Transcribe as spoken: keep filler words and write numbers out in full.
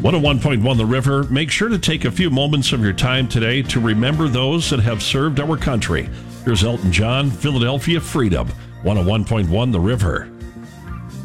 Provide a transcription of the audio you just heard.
one oh one point one The River. Make sure to take a few moments of your time today to remember those that have served our country. Here's Elton John, Philadelphia Freedom. one oh one point one The River.